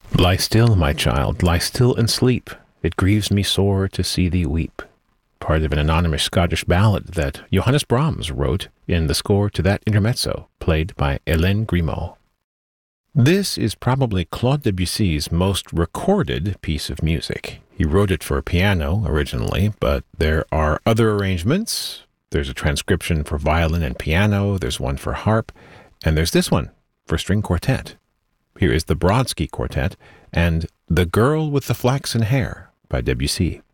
Lie still, my child, lie still and sleep. It grieves me sore to see thee weep. Part of an anonymous Scottish ballad that Johannes Brahms wrote in the score to that intermezzo, played by Hélène Grimaud. This is probably Claude Debussy's most recorded piece of music. He wrote it for piano originally, but there are other arrangements. There's a transcription for violin and piano, there's one for harp, and there's this one for string quartet. Here is the Brodsky Quartet and The Girl with the Flaxen Hair by Debussy.